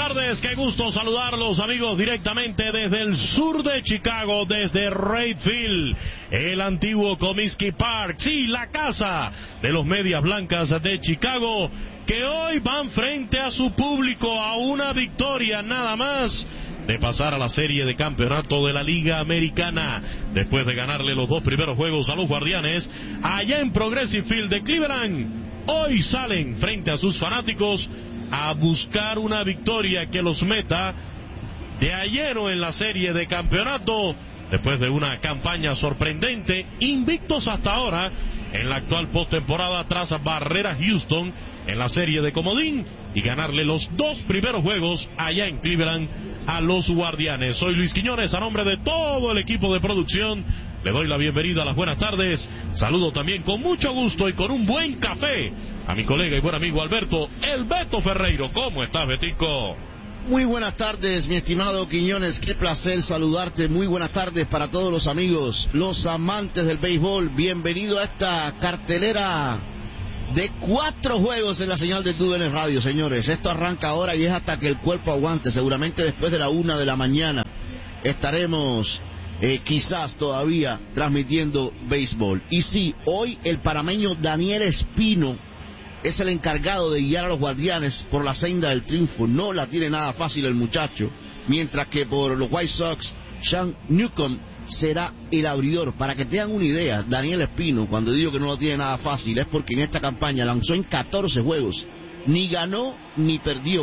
tardes, qué gusto saludarlos, amigos, directamente desde el sur de Chicago, desde Wright Field, el antiguo Comiskey Park, sí, la casa de los Medias Blancas de Chicago, que hoy van frente a su público a una victoria nada más de pasar a la serie de campeonato de la Liga Americana, después de ganarle los dos primeros juegos a los Guardianes allá en Progressive Field de Cleveland. Hoy salen frente a sus fanáticos a buscar una victoria que los meta de lleno en la serie de campeonato, después de una campaña sorprendente, invictos hasta ahora en la actual postemporada tras barrer a Houston en la serie de comodín y ganarle los dos primeros juegos allá en Cleveland a los Guardianes. Soy Luis Quiñones, a nombre de todo el equipo de producción le doy la bienvenida, las buenas tardes. Saludo también con mucho gusto y con un buen café a mi colega y buen amigo Alberto, el Beto Ferreiro. ¿Cómo estás, Betico? Muy buenas tardes, mi estimado Quiñones, qué placer saludarte. Muy buenas tardes para todos los amigos, los amantes del béisbol. Bienvenido a esta cartelera de 4 juegos en la señal de TUDN Radio, señores. Esto arranca ahora y es hasta que el cuerpo aguante. Seguramente después de la 1 de la mañana estaremos quizás todavía transmitiendo béisbol. Y sí, hoy el panameño Daniel Espino es el encargado de guiar a los Guardianes por la senda del triunfo. No la tiene nada fácil el muchacho, mientras que por los White Sox, Sean Newcomb será el abridor. Para que tengan una idea, Daniel Espino, cuando digo que no lo tiene nada fácil, es porque en esta campaña lanzó en 14 juegos, ni ganó ni perdió,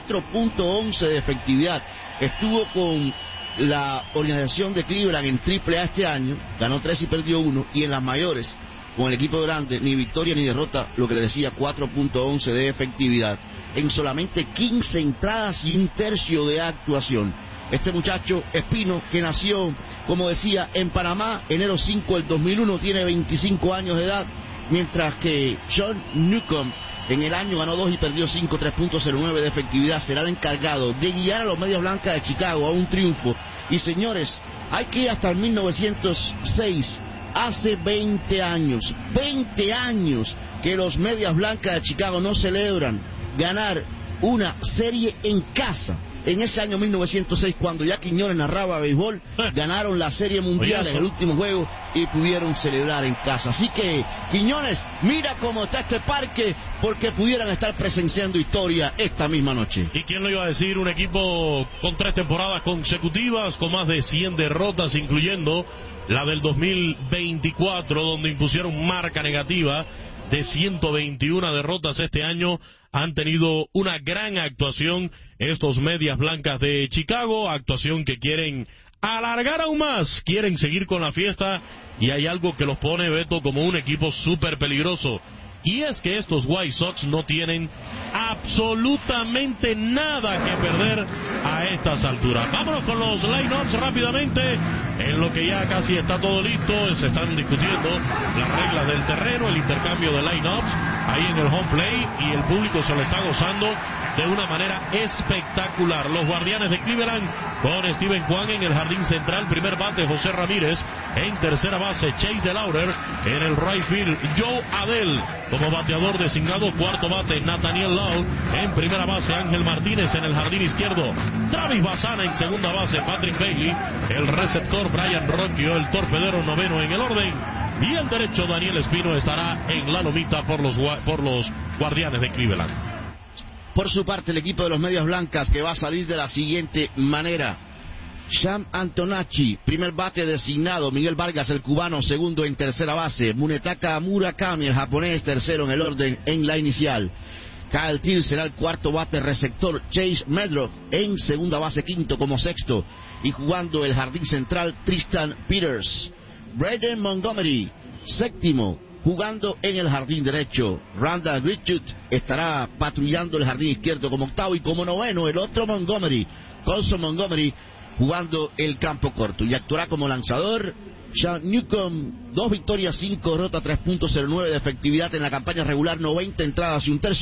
4.11 de efectividad. Estuvo con la organización de Cleveland en AAA este año, ganó 3 y perdió 1, y en las mayores, con el equipo grande, ni victoria ni derrota, lo que le decía, 4.11 de efectividad, en solamente 15 entradas y un tercio de actuación. Este muchacho Espino, que nació, como decía, en Panamá, enero 5 del 2001, tiene 25 años de edad, mientras que Sean Newcomb en el año ganó 2 y perdió 5, 3.09 de efectividad. Será el encargado de guiar a los Medias Blancas de Chicago a un triunfo. Y señores, hay que ir hasta el 1906, hace 20 años que los Medias Blancas de Chicago no celebran ganar una serie en casa. En ese año 1906, cuando ya Quiñones narraba béisbol, ganaron la Serie Mundial en el último juego y pudieron celebrar en casa. Así que, Quiñones, mira cómo está este parque, porque pudieran estar presenciando historia esta misma noche. ¿Y quién lo iba a decir? Un equipo con 3 temporadas consecutivas, con más de 100 derrotas, incluyendo la del 2024, donde impusieron marca negativa de 121 derrotas este año. Han tenido una gran actuación estos Medias Blancas de Chicago, actuación que quieren alargar aún más, quieren seguir con la fiesta, y hay algo que los pone, Beto, como un equipo súper peligroso, y es que estos White Sox no tienen absolutamente nada que perder a estas alturas. Vámonos con los line-ups rápidamente, en lo que ya casi está todo listo. Se están discutiendo las reglas del terreno, el intercambio de line-ups ahí en el home play, y el público se lo está gozando de una manera espectacular. Los Guardianes de Cleveland con Steven Kwan en el jardín central, primer bate José Ramírez, en tercera base Chase DeLauder, en el right field Joe Adell como bateador designado, cuarto bate Nathaniel Lowe, en primera base Ángel Martínez, en el jardín izquierdo Travis Bassana, en segunda base Patrick Bailey, el receptor Brian Rocchio, el torpedero noveno en el orden, y el derecho Daniel Espino estará en la lomita por los Guardianes de Cleveland. Por su parte, el equipo de los Medias Blancas, que va a salir de la siguiente manera: Sham Antonacci, primer bate designado; Miguel Vargas, el cubano, segundo en tercera base; Munetaka Murakami, el japonés, tercero en el orden en la inicial; Kyle Till será el cuarto bate receptor; Chase Medloff en segunda base, quinto como sexto; y jugando el jardín central Tristan Peters. Braden Montgomery, séptimo, jugando en el jardín derecho. Randall Grichuk estará patrullando el jardín izquierdo como octavo, y como noveno el otro Montgomery, Colson Montgomery, jugando el campo corto, y actuará como lanzador Sean Newcomb. 2 victorias, 5 derrotas, 3.09 de efectividad en la campaña regular, 90 entradas y un tercio,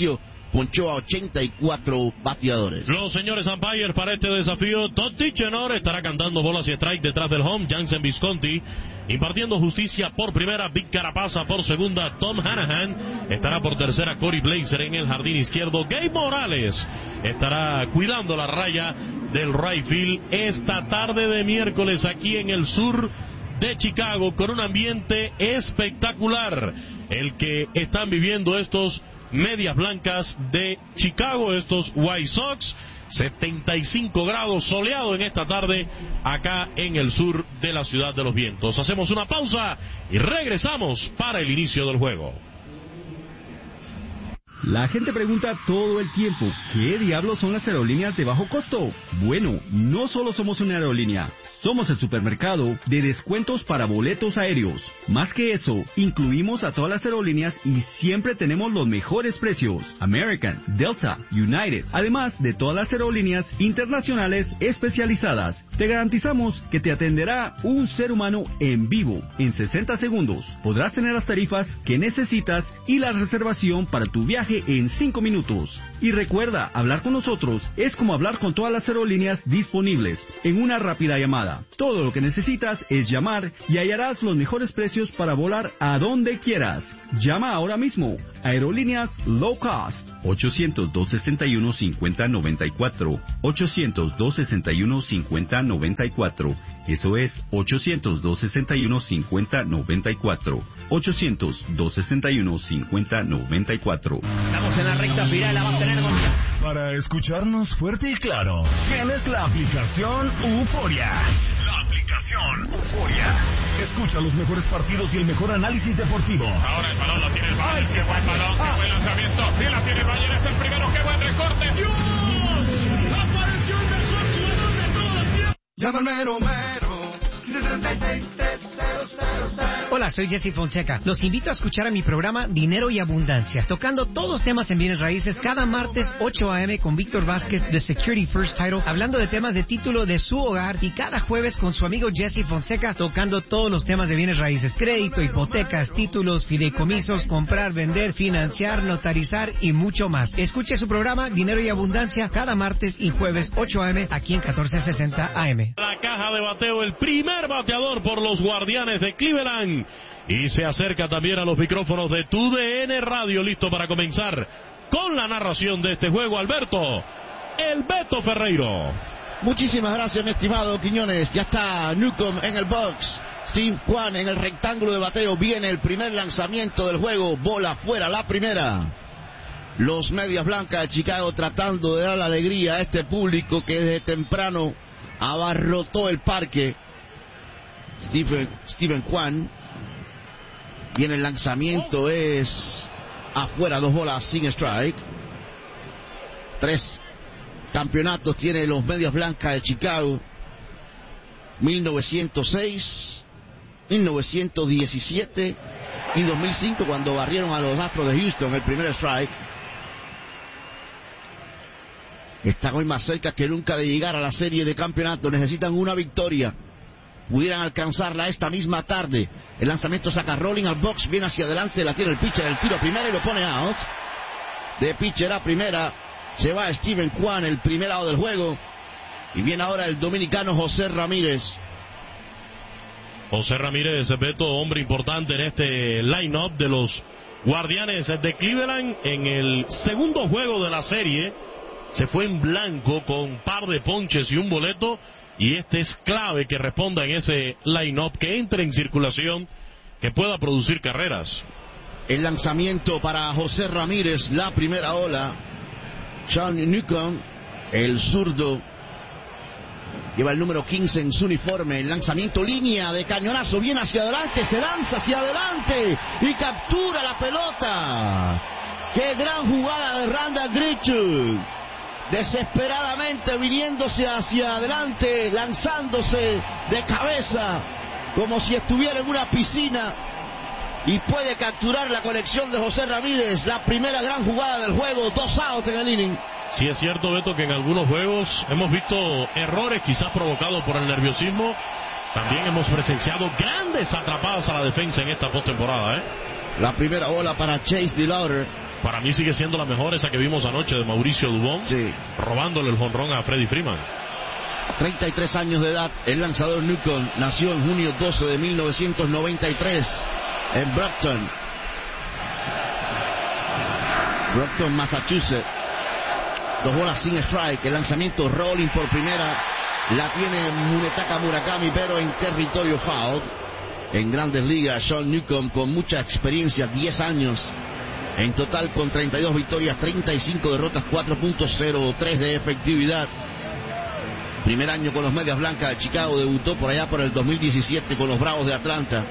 ponchó a 84 bateadores. Los señores umpires para este desafío: Todd Tichenor estará cantando bolas y strike detrás del home. Jansen Visconti impartiendo justicia por primera. Vic Carapasa por segunda. Tom Hanahan estará por tercera. Corey Blazer en el jardín izquierdo. Gabe Morales estará cuidando la raya del right field esta tarde de miércoles aquí en el sur de Chicago, con un ambiente espectacular el que están viviendo estos Medias Blancas de Chicago, estos White Sox. 75 grados, soleado en esta tarde acá en el sur de la Ciudad de los Vientos. Hacemos una pausa y regresamos para el inicio del juego. La gente pregunta todo el tiempo, ¿qué diablos son las aerolíneas de bajo costo? Bueno, no solo somos una aerolínea, somos el supermercado de descuentos para boletos aéreos. Más que eso, incluimos a todas las aerolíneas y siempre tenemos los mejores precios. American, Delta, United, además de todas las aerolíneas internacionales especializadas. Te garantizamos que te atenderá un ser humano en vivo en 60 segundos. Podrás tener las tarifas que necesitas y la reservación para tu viaje en 5 minutos. Y recuerda, hablar con nosotros es como hablar con todas las aerolíneas disponibles en una rápida llamada. Todo lo que necesitas es llamar y hallarás los mejores precios para volar a donde quieras. Llama ahora mismo. Aerolíneas Low Cost. 800-261-5094. 800-261-5094. Eso es 800-261-5094. 800-261-5094. Estamos en la recta final, la va a tener Para escucharnos fuerte y claro, tienes la aplicación Euforia. La aplicación Euforia. Escucha los mejores partidos y el mejor análisis deportivo. Ahora el balón lo tiene el Valle. Qué buen balón, qué buen lanzamiento. Y la tiene el Valle, es el primero, qué buen recorte. ¡Dios! ¡Apareció el mejor jugador de todos los tiempos! Llámame Romero. 736-3000. Hola, soy Jesse Fonseca. Los invito a escuchar a mi programa Dinero y Abundancia, tocando todos los temas en bienes raíces cada martes 8 a.m. con Víctor Vázquez de Security First Title, hablando de temas de título de su hogar, y cada jueves con su amigo Jesse Fonseca, tocando todos los temas de bienes raíces: crédito, hipotecas, títulos, fideicomisos, comprar, vender, financiar, notarizar y mucho más. Escuche su programa Dinero y Abundancia cada martes y jueves 8 a.m. aquí en 1460 AM. La caja de bateo, el primer bateador por los Guardianes de Cleveland, y se acerca también a los micrófonos de TUDN Radio, listo para comenzar con la narración de este juego, Alberto, el Beto Ferreiro. Muchísimas gracias, mi estimado Quiñones. Ya está Newcomb en el box, Steve Kwan en el rectángulo de bateo. Viene el primer lanzamiento del juego, bola fuera, la primera. Los Medias Blancas de Chicago tratando de dar la alegría a este público que desde temprano abarrotó el parque. Steven Kwan. Viene el lanzamiento, es afuera, 2 bolas sin strike. 3 campeonatos tiene los Medias Blancas de Chicago: 1906, 1917 y 2005, cuando barrieron a los Astros de Houston, el primer strike. Están hoy más cerca que nunca de llegar a la serie de campeonatos. Necesitan una victoria. Pudieran alcanzarla esta misma tarde. El lanzamiento saca rolling al box, viene hacia adelante, la tiene el pitcher, el tiro a primera y lo pone out. De pitcher a primera se va Steven Kwan, el primer out del juego. Y viene ahora el dominicano José Ramírez. José Ramírez, Beto, hombre importante en este line-up de los Guardianes de Cleveland. En el segundo juego de la serie se fue en blanco con par de ponches y un boleto, y este es clave que responda en ese line-up, que entre en circulación, que pueda producir carreras. El lanzamiento para José Ramírez, la primera ola. Sean Newcomb, el zurdo, lleva el número 15 en su uniforme. El lanzamiento, línea de cañonazo, viene hacia adelante, se lanza hacia adelante y captura la pelota. ¡Qué gran jugada de Randall Grichuk! Desesperadamente viniéndose hacia adelante, lanzándose de cabeza como si estuviera en una piscina, y puede capturar la conexión de José Ramírez. La primera gran jugada del juego, 2 outs en el inning. Sí es cierto, Beto, que en algunos juegos hemos visto errores quizás provocados por el nerviosismo. También hemos presenciado grandes atrapadas a la defensa en esta postemporada, La primera bola para Chase DeLauder. Para mí sigue siendo la mejor esa que vimos anoche de Mauricio Dubón, Sí. robándole el jonrón a Freddie Freeman. 33 años de edad, el lanzador Newcomb nació en junio 12 de 1993 en Brockton, Massachusetts. 2 bolas sin strike, el lanzamiento rolling por primera, la tiene Munetaka Murakami, pero en territorio foul. En Grandes Ligas, Sean Newcomb con mucha experiencia, 10 años en total, con 32 victorias, 35 derrotas, 4.03 de efectividad. Primer año con los Medias Blancas de Chicago, debutó por allá por el 2017 con los Bravos de Atlanta.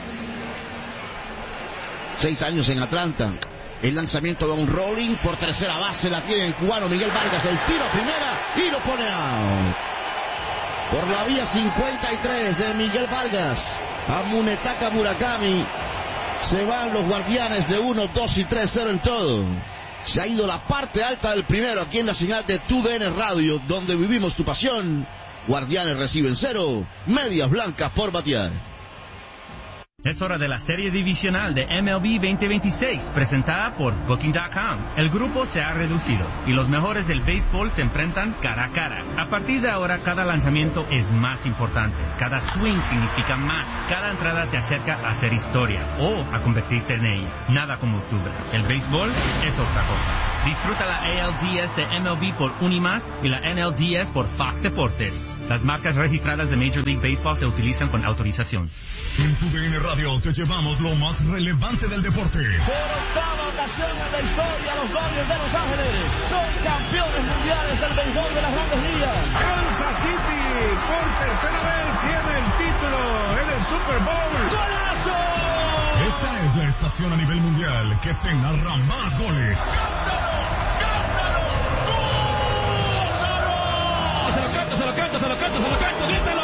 6 años en Atlanta. El lanzamiento de un rolling por tercera base, la tiene el cubano Miguel Vargas, el tiro a primera y lo pone out. Por la vía 53 de Miguel Vargas a Munetaka Murakami, se van los Guardianes de 1, 2 y 3-0 en todo. Se ha ido la parte alta del primero aquí en la señal de TUDN Radio, donde vivimos tu pasión. Guardianes reciben 0, Medias Blancas por batear. Es hora de la serie divisional de MLB 2026, presentada por Booking.com. El grupo se ha reducido y los mejores del béisbol se enfrentan cara a cara. A partir de ahora, cada lanzamiento es más importante. Cada swing significa más. Cada entrada te acerca a hacer historia o a convertirte en ella. Nada como octubre. El béisbol es otra cosa. Disfruta la ALDS de MLB por Unimas y la NLDS por Fox Deportes. Las marcas registradas de Major League Baseball se utilizan con autorización. En TUDN Radio te llevamos lo más relevante del deporte. Por octava ocasión en la historia, los Dodgers de Los Ángeles son campeones mundiales del béisbol de las Grandes Ligas. Kansas City por tercera vez tiene el título en el Super Bowl. ¡Golazo! Esta es la estación a nivel mundial que te narra más goles. Se lo canto, grítalo.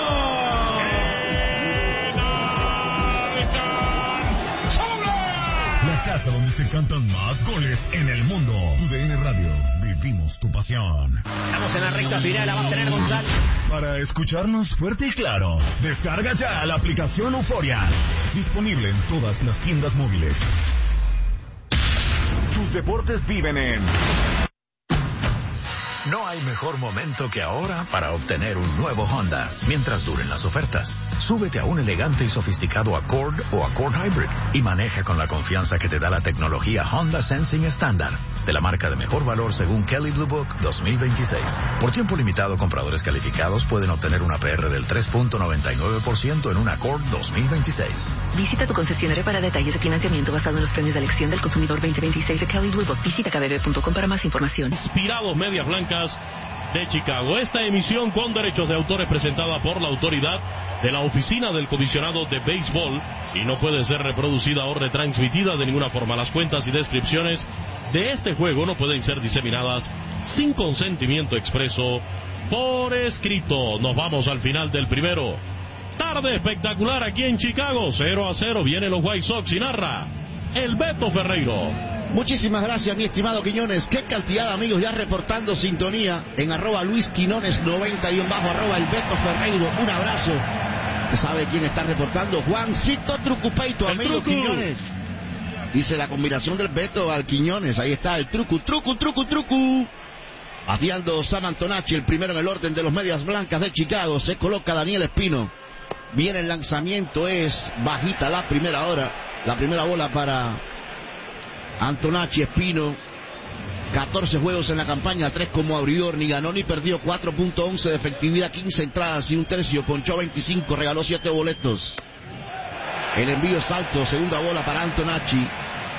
La casa donde se cantan más goles en el mundo. TUDN Radio, vivimos tu pasión. Estamos en la recta final, la va a tener González. Para escucharnos fuerte y claro, descarga ya la aplicación Euforia. Disponible en todas las tiendas móviles. Tus deportes viven en... No hay mejor momento que ahora para obtener un nuevo Honda, mientras duren las ofertas. Súbete a un elegante y sofisticado Accord o Accord Hybrid y maneja con la confianza que te da la tecnología Honda Sensing estándar, de la marca de mejor valor según Kelley Blue Book 2026. Por tiempo limitado, compradores calificados pueden obtener una APR del 3.99% en un Accord 2026. Visita tu concesionario para detalles de financiamiento basado en los premios de elección del consumidor 2026 de Kelley Blue Book. Visita kbb.com para más información. Inspirados Medias Blancas de Chicago. Esta emisión con derechos de autor es presentada por la autoridad de la Oficina del Comisionado de Béisbol y no puede ser reproducida o retransmitida de ninguna forma. Las cuentas y descripciones de este juego no pueden ser diseminadas sin consentimiento expreso por escrito. Nos vamos al final del primero. Tarde espectacular aquí en Chicago. 0-0. Vienen los White Sox y narra el Beto Ferreiro. Muchísimas gracias, mi estimado Quiñones. Qué cantidad de amigos ya reportando sintonía en @LuisQuinones90 @ el Beto Ferreiro. Un abrazo. ¿Sabe quién está reportando? Juancito Trucupeito, amigo Trucu. Quiñones. Dice la combinación del Beto al Quiñones. Ahí está el trucu. Bateando Sam Antonacci, el primero en el orden de los Medias Blancas de Chicago. Se coloca Daniel Espino. Viene el lanzamiento, es bajita la primera hora. La primera bola para Antonacci. Espino, 14 juegos en la campaña, 3 como abridor, ni ganó ni perdió, 4.11 de efectividad, 15 entradas y un tercio, ponchó 25, regaló 7 boletos. El envío es alto, segunda bola para Antonacci.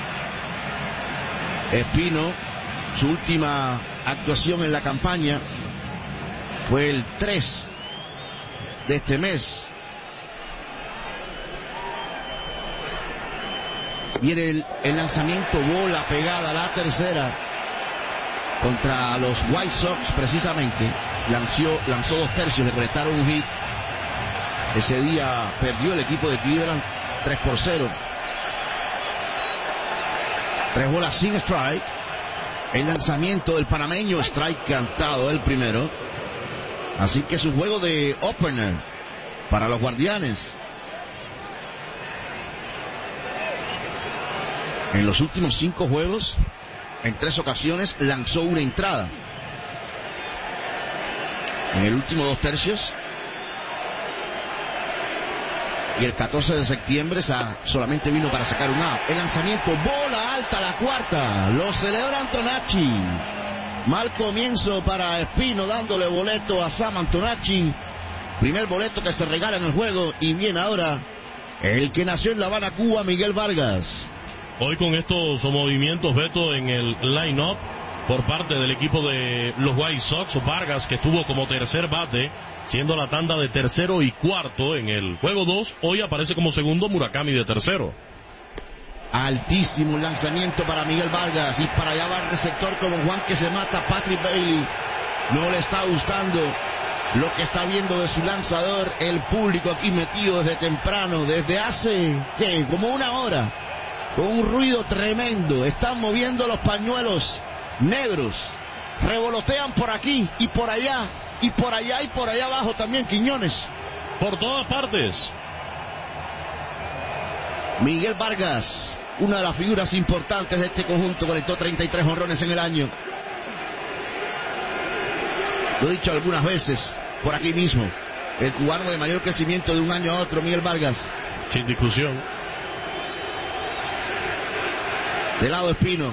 Espino, su última actuación en la campaña fue el 3 de este mes. Viene el lanzamiento, bola pegada a la tercera contra los White Sox precisamente. Lanzó 2 tercios, le conectaron un hit. Ese día perdió el equipo de Cleveland 3-0. 3 bolas sin strike. El lanzamiento del panameño, strike cantado el primero. Así que es un juego de opener para los Guardianes. En los últimos 5 juegos En 3 ocasiones lanzó una entrada. En el último 2 tercios. Y el 14 de septiembre solamente vino para sacar un out. El lanzamiento, bola alta, la cuarta. Lo celebra Antonacci. Mal comienzo para Espino, dándole boleto a Sam Antonacci. Primer boleto que se regala en el juego. Y viene ahora el que nació en La Habana, Cuba, Miguel Vargas. Hoy con estos movimientos, Beto, en el line-up por parte del equipo de los White Sox, Vargas, que estuvo como tercer bate, siendo la tanda de tercero y cuarto en el juego 2, hoy aparece como segundo Murakami de tercero. Altísimo lanzamiento para Miguel Vargas, y para allá va el receptor como Juan que se mata. Patrick Bailey no le está gustando lo que está viendo de su lanzador. El público aquí metido desde temprano, desde hace, como una hora, con un ruido tremendo. Están moviendo los pañuelos negros, revolotean por aquí y por allá, y por allá y por allá abajo también, Quiñones. Por todas partes. Miguel Vargas, una de las figuras importantes de este conjunto, conectó 33 jonrones en el año. Lo he dicho algunas veces por aquí mismo, el cubano de mayor crecimiento de un año a otro, Miguel Vargas. Sin discusión. De lado Espino.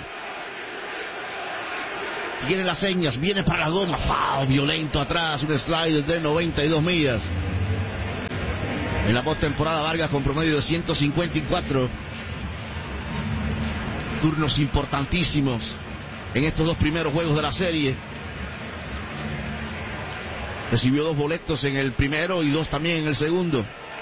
Tiene las señas, viene para la goma, foul violento atrás, un slider de 92 millas. En la postemporada, Vargas con promedio de 154. Turnos importantísimos en estos 2 primeros juegos de la serie. Recibió 2 boletos en el primero y 2 también en el segundo.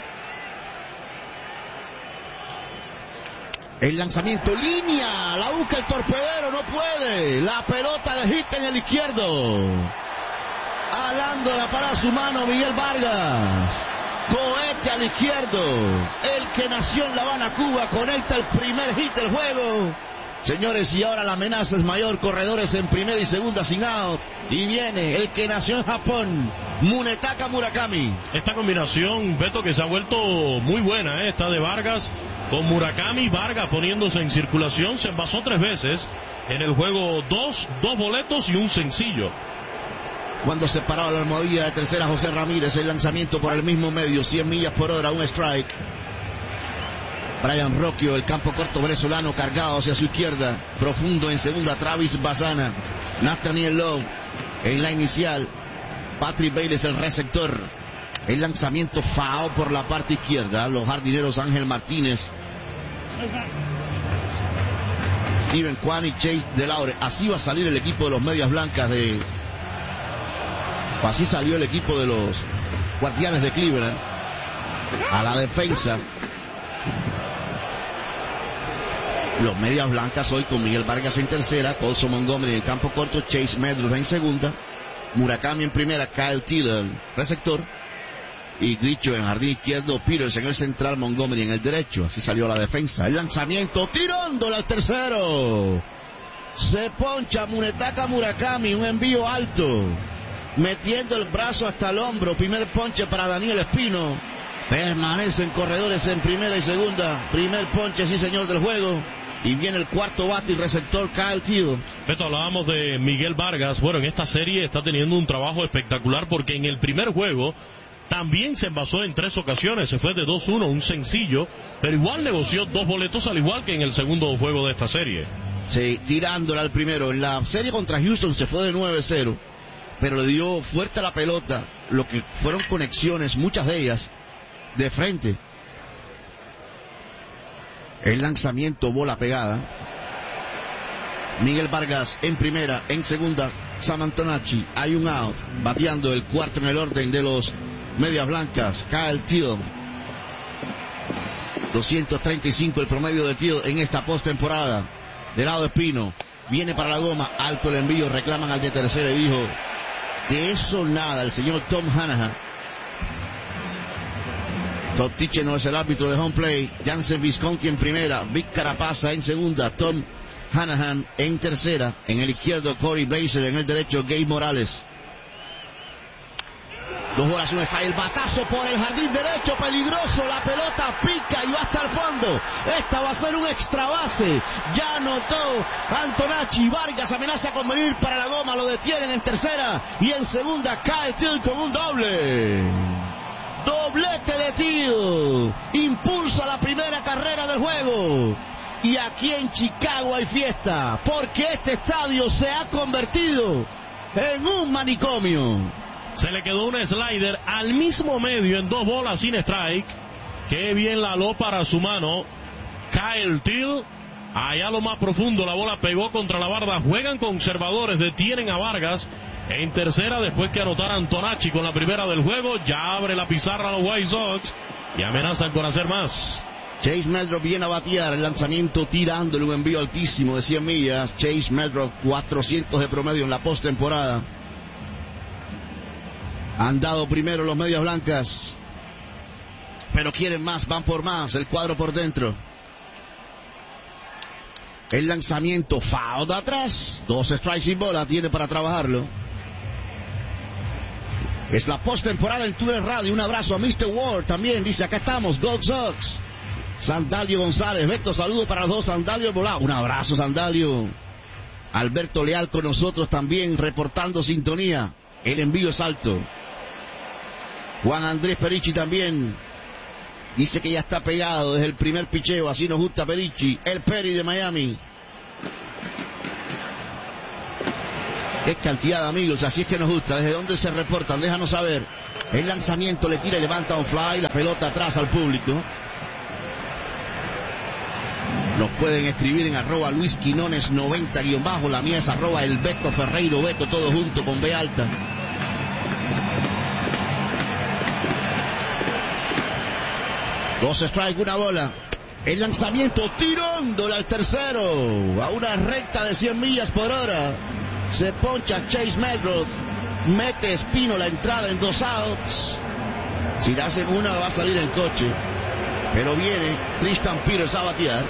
El lanzamiento, línea, la busca el torpedero, no puede. La pelota de hit en el izquierdo. Alándola para su mano Miguel Vargas. Cohete al izquierdo. El que nació en La Habana, Cuba, conecta el primer hit del juego. Señores, y ahora la amenaza es mayor. Corredores en primera y segunda sin out. Y viene el que nació en Japón, Munetaka Murakami. Esta combinación, Beto, que se ha vuelto muy buena, esta de Vargas con Murakami. Vargas poniéndose en circulación, se envasó 3 veces en el juego 2, 2 boletos y un sencillo. Cuando se paraba la almohadilla de tercera José Ramírez, el lanzamiento por el mismo medio, 100 millas por hora, un strike. Brian Rocchio, el campo corto venezolano, cargado hacia su izquierda, profundo en segunda, Travis Bazana, Nathaniel Lowe en la inicial, Patrick Bailey es el receptor. El lanzamiento foul por la parte izquierda, los jardineros Ángel Martínez, Steven Kwan y Chase Delaure. Así va a salir el equipo de los Medias Blancas así salió el equipo de los Guardianes de Cleveland a la defensa. Los Medias Blancas hoy con Miguel Vargas en tercera, Colson Montgomery en el campo corto, Chase Medrus en segunda, Murakami en primera, Kyle Tiller, receptor, y Gricho en jardín izquierdo, Peters en el central, Montgomery en el derecho. Así salió la defensa. El lanzamiento, tirándole al tercero. Se poncha Munetaka Murakami, un envío alto, metiendo el brazo hasta el hombro. Primer ponche para Daniel Espino. Permanecen corredores en primera y segunda. Primer ponche, sí señor, del juego. Y viene el cuarto bate y receptor Kyle Tiller. Beto, hablábamos de Miguel Vargas. Bueno, en esta serie está teniendo un trabajo espectacular, porque en el primer juego también se envasó en 3 ocasiones. Se fue de 2-1, un sencillo, pero igual negoció 2 boletos, al igual que en el segundo juego de esta serie. Sí, tirándola al primero. En la serie contra Houston se fue de 9-0, pero le dio fuerte a la pelota, lo que fueron conexiones, muchas de ellas de frente. El lanzamiento, bola pegada. Miguel Vargas en primera, en segunda Sam Antonacci. Hay un out, bateando el cuarto en el orden de los Medias Blancas, Kyle Tiller. 235 el promedio de Tiller en esta postemporada. Del lado de Espino, viene para la goma, alto el envío, reclaman al de tercera y dijo: de eso nada, el señor Tom Hanahan. Todd Tiche no es el árbitro de home play. Jansen Visconti en primera, Vic Carapasa en segunda, Tom Hanahan en tercera, en el izquierdo Corey Blazer, en el derecho Gabe Morales. 2 bolas, un strike, el batazo por el jardín derecho, peligroso, la pelota pica y va hasta el fondo. Esta va a ser un extra base. Ya anotó Antonacci, Vargas amenaza con venir para la goma, lo detienen en tercera y en segunda cae Till con un doble. Doblete de Till, impulsa la primera carrera del juego. Y aquí en Chicago hay fiesta, porque este estadio se ha convertido en un manicomio. Se le quedó un slider al mismo medio en 2 bolas sin strike. Qué bien la aló para su mano Kyle Till. Allá lo más profundo, la bola pegó contra la barda. Juegan conservadores, detienen a Vargas en tercera después que anotara Antonacci con la primera del juego. Ya abre la pizarra a los White Sox y amenazan con hacer más. Chase Meldorf viene a batear, el lanzamiento tirándole un envío altísimo de 100 millas. Chase Meldorf 400 de promedio en la postemporada. Han dado primero los medias blancas, pero quieren más, van por más, el cuadro por dentro. El lanzamiento, foul de atrás, 2 strikes y bola, tiene para trabajarlo. Es la postemporada en Tuner Radio, un abrazo a Mr. Ward también, dice acá estamos, Go Sox. Sandalio González, Beto, saludo para los dos, Sandalio Volado, un abrazo Sandalio. Alberto Leal con nosotros también, reportando sintonía, el envío es alto. Juan Andrés Perichi también dice que ya está pegado desde el primer picheo, así nos gusta Perichi, el Peri de Miami. Qué cantidad de amigos, así es que nos gusta. ¿Desde dónde se reportan? Déjanos saber. El lanzamiento le tira y levanta un fly, la pelota atrás al público. Nos pueden escribir en @LuisQuinones90_, la mía es @el Beto Ferreiro, Beto todo junto con B alta. Dos strikes, una bola. El lanzamiento tirándole al tercero a una recta de 100 millas por hora. Se poncha Chase Meldorf, mete Espino la entrada en 2 outs. Si le hacen una va a salir en coche, pero viene Tristan Peters a batear.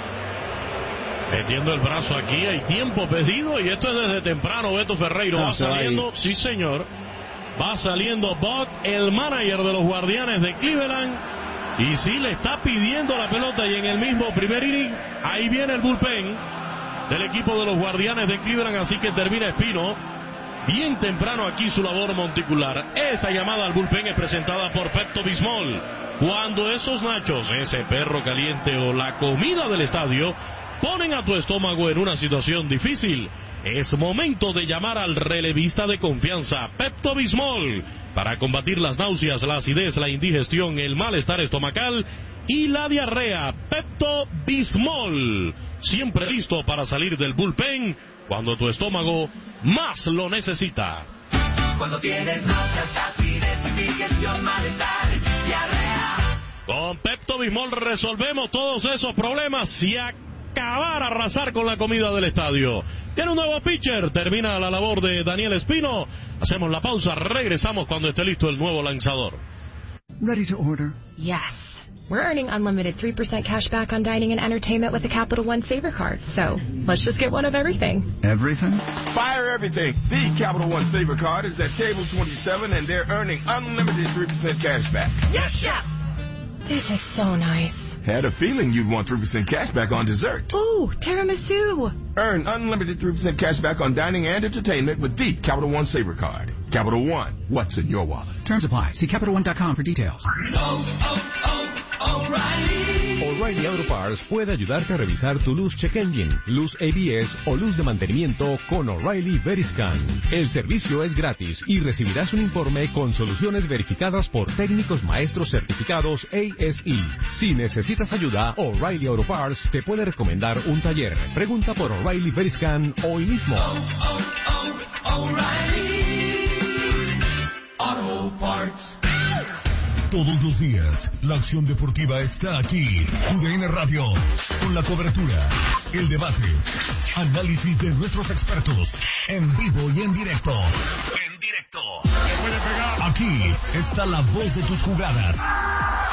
Metiendo el brazo aquí, hay tiempo pedido y esto es desde temprano. Beto Ferreiro va saliendo, sí señor, va saliendo Buck, el manager de los Guardianes de Cleveland. Y sí le está pidiendo la pelota y en el mismo primer inning, ahí viene el bullpen del equipo de los Guardianes de Cleveland, así que termina Espino. Bien temprano aquí su labor monticular. Esta llamada al bullpen es presentada por Pepto-Bismol. Cuando esos nachos, ese perro caliente o la comida del estadio ponen a tu estómago en una situación difícil, es momento de llamar al relevista de confianza, Pepto-Bismol, para combatir las náuseas, la acidez, la indigestión, el malestar estomacal y la diarrea. Pepto-Bismol, siempre listo para salir del bullpen cuando tu estómago más lo necesita. Cuando tienes náuseas, acidez, indigestión, malestar, diarrea. Con Pepto-Bismol resolvemos todos esos problemas y acabar, arrasar con la comida del estadio. Tiene un nuevo pitcher, termina la labor de Daniel Espino. Hacemos la pausa, regresamos cuando esté listo el nuevo lanzador. Ready to order? Yes. We're earning unlimited 3% cash back on dining and entertainment with the Capital One Saver Card. So, let's just get one of everything. Everything? Fire everything. The Capital One Saver Card is at table 27 and they're earning unlimited 3% cash back. Yes, Chef! This is so nice. Had a feeling you'd want 3% cash back on dessert. Ooh, tiramisu. Earn unlimited 3% cash back on dining and entertainment with the Capital One Saver Card. Capital One, what's in your wallet? Terms apply. See CapitalOne.com for details. O'Reilly Auto Parts puede ayudarte a revisar tu luz check engine, luz ABS o luz de mantenimiento con O'Reilly Veriscan. El servicio es gratis y recibirás un informe con soluciones verificadas por técnicos maestros certificados ASE. Si necesitas ayuda, O'Reilly Auto Parts te puede recomendar un taller. Pregunta por O'Reilly Veriscan hoy mismo. O'Reilly Auto Parts. Todos los días, la acción deportiva está aquí. UDN Radio, con la cobertura, el debate, análisis de nuestros expertos, en vivo y en directo. En directo. Aquí está la voz de tus jugadas.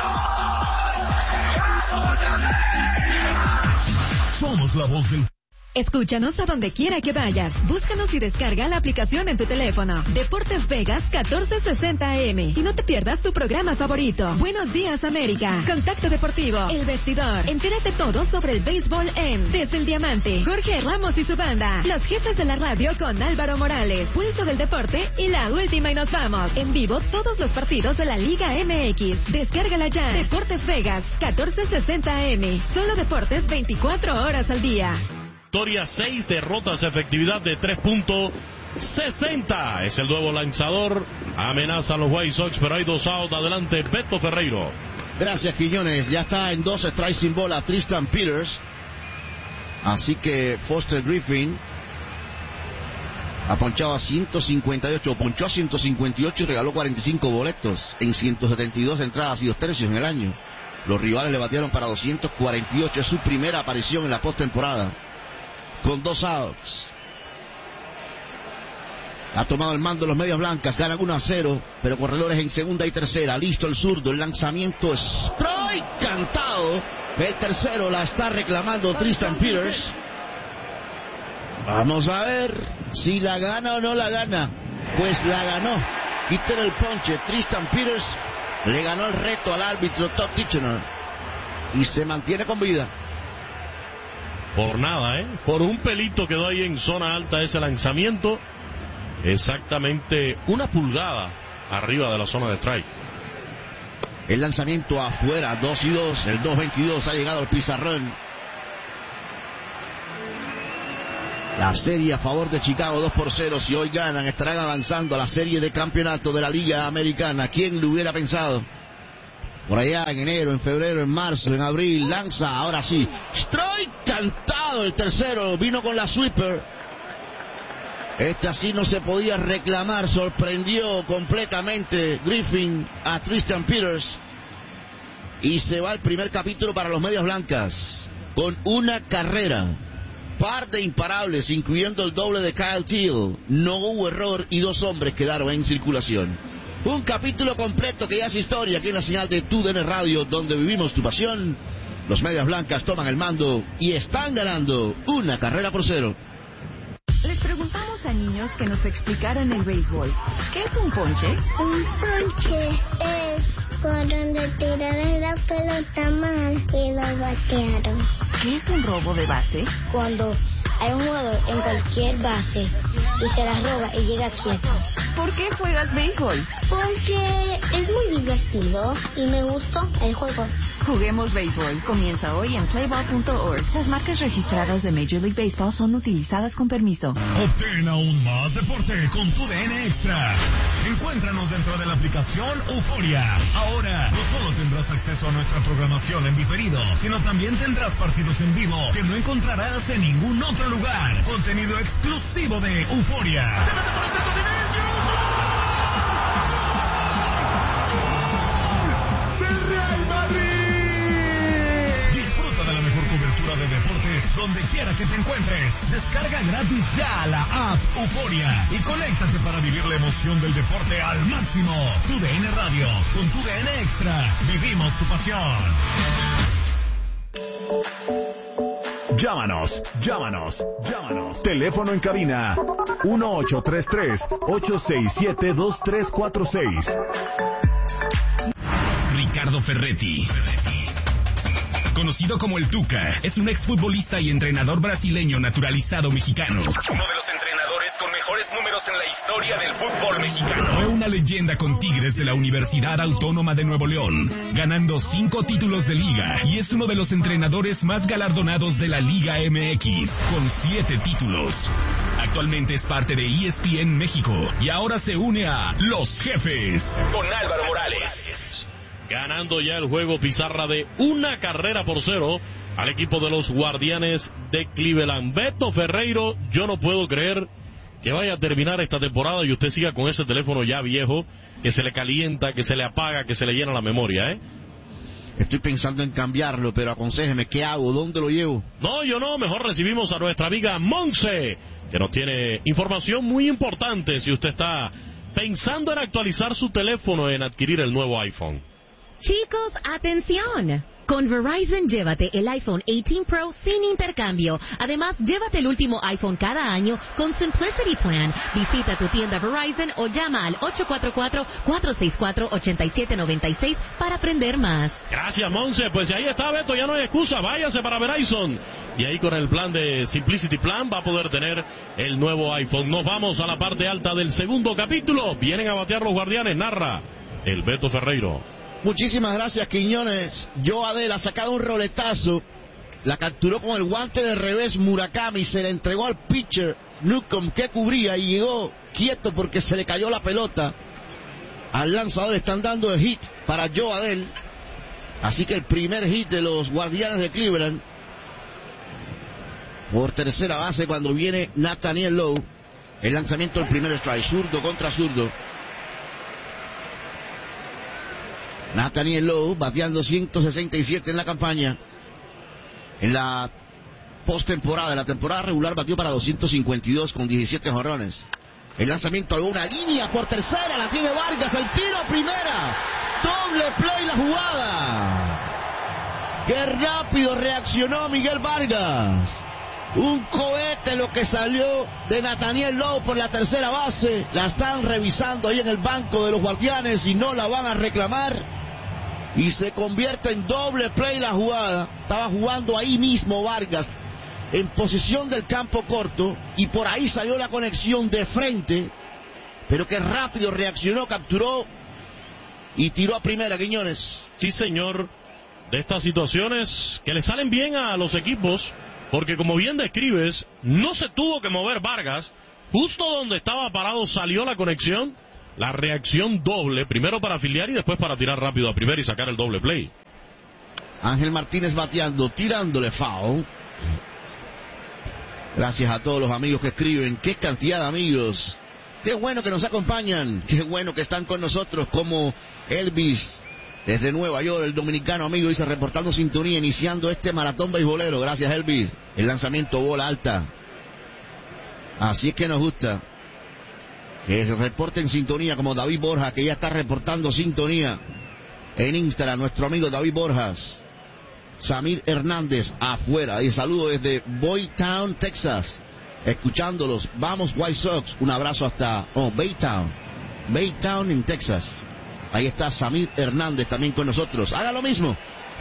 Somos la voz del Escúchanos a donde quiera que vayas. Búscanos y descarga la aplicación en tu teléfono. Deportes Vegas 1460 AM. Y no te pierdas tu programa favorito. Buenos Días América. Contacto Deportivo. El Vestidor. Entérate todo sobre el béisbol en Desde el Diamante. Jorge Ramos y su banda. Los Jefes de la Radio con Álvaro Morales. Pulso del Deporte y La Última y nos vamos. En vivo todos los partidos de la Liga MX. Descárgala ya. Deportes Vegas 1460 AM. Solo deportes 24 horas al día. Victoria 6 derrotas, efectividad de 3.60. Es el nuevo lanzador. Amenaza a los White Sox, pero hay 2 outs. Adelante, Beto Ferreiro. Gracias, Quiñones. Ya está en 2 strikes sin bola Tristan Peters. Así que Foster Griffin ha ponchado a 158. Ponchó a 158 y regaló 45 boletos en 172 entradas y 2 tercios en el año. Los rivales le batearon para 248. Es su primera aparición en la postemporada. Con 2 outs. Ha tomado el mando los Medias Blancas. Ganan 1-0. Pero corredores en segunda y tercera. Listo el zurdo. El lanzamiento. Strike cantado. El tercero la está reclamando Tristan Peters. Vamos a ver si la gana o no la gana. Pues la ganó. Quiten el ponche. Tristan Peters le ganó el reto al árbitro Todd Tichenor. Y se mantiene con vida. Por nada, por un pelito quedó ahí en zona alta ese lanzamiento. Exactamente 1 pulgada arriba de la zona de strike. El lanzamiento afuera, 2-2. El 2-22 ha llegado al pizarrón. La serie a favor de Chicago 2-0. Si hoy ganan, estarán avanzando a la serie de campeonato de la Liga Americana. ¿Quién lo hubiera pensado? Por allá en enero, en febrero, en marzo, en abril, lanza, ahora sí. Strike cantado el tercero, vino con la sweeper. Esta sí no se podía reclamar, sorprendió completamente Griffin a Tristan Peters. Y se va el primer capítulo para los Medias Blancas, con 1 carrera. Par de imparables, incluyendo el doble de Kyle Teel. No hubo error y 2 hombres quedaron en circulación. Un capítulo completo que ya es historia aquí en la señal de TUDN Radio, donde vivimos tu pasión. Los Medias Blancas toman el mando y están ganando 1-0. Les preguntamos a niños que nos explicaran el béisbol. ¿Qué es un ponche? Un ponche es por donde tiraron la pelota mal y lo batearon. ¿Qué es un robo de base? Cuando hay un jugador en cualquier base y se la roba y llega quieto. ¿Por qué juegas béisbol? Porque es muy divertido y me gustó el juego. Juguemos béisbol. Comienza hoy en playball.org. Las marcas registradas de Major League Baseball son utilizadas con permiso. Obtén aún más deporte con TUDN Extra. Encuéntranos dentro de la aplicación Euforia. Ahora, no solo tendrás acceso a nuestra programación en diferido, sino también tendrás partidos en vivo que no encontrarás en ningún otro lugar. Contenido exclusivo de Euforia. Disfruta de la mejor cobertura de deportes donde quiera que te encuentres. Descarga gratis ya la app Euforia y conéctate para vivir la emoción del deporte al máximo. TUDN Radio, con TUDN Extra, vivimos tu pasión. Llámanos. Teléfono en cabina 1833-867-2346. Ricardo Ferretti, conocido como el Tuca, es un exfutbolista y entrenador brasileño naturalizado mexicano. Uno de los entrenadores con mejores números en la historia del fútbol mexicano. Fue una leyenda con Tigres de la Universidad Autónoma de Nuevo León, ganando 5 títulos de liga, y es uno de los entrenadores más galardonados de la Liga MX, con 7 títulos. Actualmente es parte de ESPN México y ahora se une a Los Jefes con Álvaro Morales. Ganando ya el juego, pizarra de 1-0 al equipo de los Guardianes de Cleveland. Beto Ferreiro, yo no puedo creer que vaya a terminar esta temporada y usted siga con ese teléfono ya viejo, que se le calienta, que se le apaga, que se le llena la memoria, Estoy pensando en cambiarlo, pero aconséjeme, ¿qué hago? ¿Dónde lo llevo? No, yo no, mejor recibimos a nuestra amiga Monse, que nos tiene información muy importante si usted está pensando en actualizar su teléfono, en adquirir el nuevo iPhone. Chicos, atención. Con Verizon, llévate el iPhone 18 Pro sin intercambio. Además, llévate el último iPhone cada año con Simplicity Plan. Visita tu tienda Verizon o llama al 844-464-8796 para aprender más. Gracias, Monse. Pues ahí está, Beto, ya no hay excusa. Váyase para Verizon. Y ahí con el plan de Simplicity Plan va a poder tener el nuevo iPhone. Nos vamos a la parte alta del segundo capítulo. Vienen a batear los Guardianes. Narra el Beto Ferreiro. Muchísimas gracias, Quiñones. Joe Adell ha sacado un roletazo, la capturó con el guante de revés Murakami, se le entregó al pitcher Newcomb que cubría y llegó quieto porque se le cayó la pelota al lanzador. Están dando el hit para Joe Adell, así que el primer hit de los Guardianes de Cleveland por tercera base cuando viene Nathaniel Lowe. El lanzamiento del primer strike, zurdo contra zurdo. Nathaniel Lowe bateando 167 en la campaña. En la postemporada, en la temporada regular batió para 252 con 17 jonrones. El lanzamiento a una línea por tercera, la tiene Vargas, el tiro a primera. Doble play la jugada. Qué rápido reaccionó Miguel Vargas. Un cohete lo que salió de Nathaniel Lowe por la tercera base. La están revisando ahí en el banco de los Guardianes y no la van a reclamar. Y se convierte en doble play la jugada. Estaba jugando ahí mismo Vargas, en posición del campo corto, y por ahí salió la conexión de frente. Pero que rápido reaccionó, capturó y tiró a primera, Quiñones. Sí, señor. De estas situaciones que le salen bien a los equipos, porque como bien describes, no se tuvo que mover Vargas. Justo donde estaba parado salió la conexión. La reacción doble, primero para afiliar y después para tirar rápido a primera y sacar el doble play. Ángel Martínez bateando, tirándole foul. Gracias a todos los amigos que escriben. Qué cantidad de amigos. Qué bueno que nos acompañan. Qué bueno que están con nosotros, como Elvis desde Nueva York, el dominicano amigo, dice, reportando sintonía, iniciando este maratón beisbolero. Gracias, Elvis. El lanzamiento, bola alta. Así es que nos gusta que se reporte en sintonía, como David Borja, que ya está reportando sintonía en Instagram, nuestro amigo David Borjas. Samir Hernández afuera, y saludo desde Boytown, Texas, escuchándolos. Vamos White Sox, un abrazo hasta Baytown en Texas. Ahí está Samir Hernández también con nosotros. Haga lo mismo.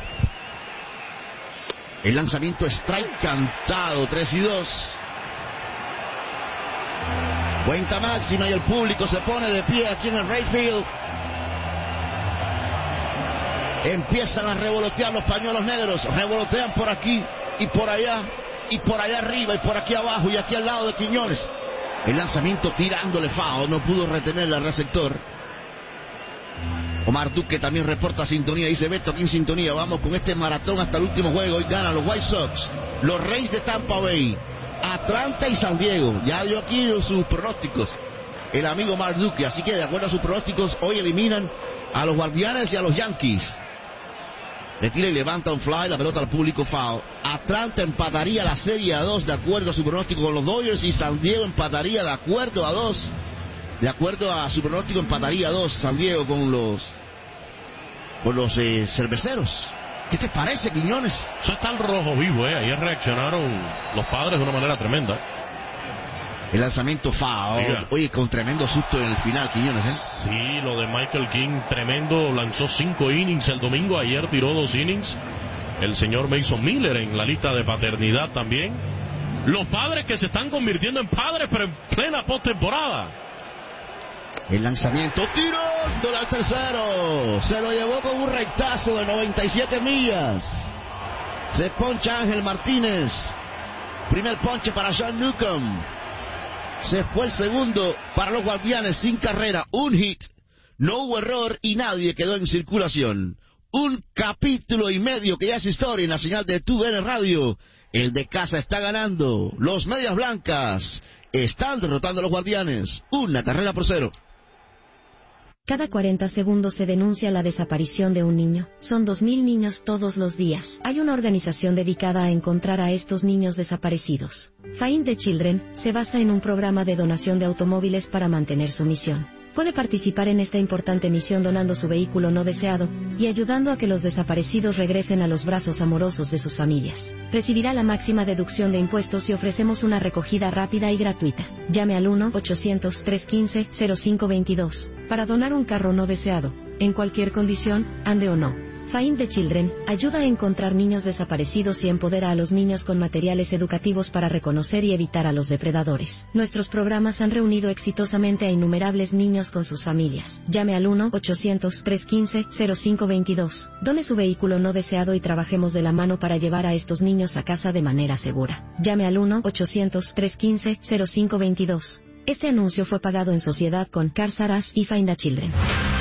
El lanzamiento strike cantado, 3-2. Cuenta máxima y el público se pone de pie aquí en el right field. Empiezan a revolotear los pañuelos negros. Revolotean por aquí y por allá arriba y por aquí abajo y aquí al lado de Quiñones. El lanzamiento tirándole foul, no pudo retener al receptor. Omar Duque también reporta sintonía, dice Beto aquí en sintonía. Vamos con este maratón hasta el último juego. Hoy ganan los White Sox, los Reyes de Tampa Bay, Atlanta y San Diego. Ya dio aquí sus pronósticos el amigo Omar Duque, así que de acuerdo a sus pronósticos hoy eliminan a los Guardianes y a los Yankees. Le tira y levanta un fly, la pelota al público, foul. Atlanta empataría la serie a 2 de acuerdo a su pronóstico con los Dodgers, y San Diego empataría de acuerdo a 2. De acuerdo a su pronóstico empataría a 2 San Diego con los cerveceros. ¿Qué te parece, Quiñones? Eso está el rojo vivo, Ayer reaccionaron los Padres de una manera tremenda. El lanzamiento foul. Oye, con tremendo susto en el final, Quiñones, Sí, lo de Michael King, tremendo. Lanzó 5 innings el domingo. Ayer tiró 2 innings. El señor Mason Miller en la lista de paternidad también. Los Padres que se están convirtiendo en padres, pero en plena postemporada. El lanzamiento, tirándole al tercero. Se lo llevó con un rectazo de 97 millas. Se poncha Ángel Martínez. Primer ponche para Sean Newcomb. Se fue el segundo para los Guardianes sin carrera. Un hit, no hubo error y nadie quedó en circulación. Un capítulo y medio que ya es historia en la señal de TUDN Radio. El de casa está ganando. Los Medias Blancas están derrotando a los Guardianes. 1-0. Cada 40 segundos se denuncia la desaparición de un niño. Son 2.000 niños todos los días. Hay una organización dedicada a encontrar a estos niños desaparecidos. Find the Children se basa en un programa de donación de automóviles para mantener su misión. Puede participar en esta importante misión donando su vehículo no deseado y ayudando a que los desaparecidos regresen a los brazos amorosos de sus familias. Recibirá la máxima deducción de impuestos y ofrecemos una recogida rápida y gratuita. Llame al 1-800-315-0522 para donar un carro no deseado, en cualquier condición, ande o no. Find the Children ayuda a encontrar niños desaparecidos y empodera a los niños con materiales educativos para reconocer y evitar a los depredadores. Nuestros programas han reunido exitosamente a innumerables niños con sus familias. Llame al 1-800-315-0522. Done su vehículo no deseado y trabajemos de la mano para llevar a estos niños a casa de manera segura. Llame al 1-800-315-0522. Este anuncio fue pagado en sociedad con Cars R Us y Find the Children.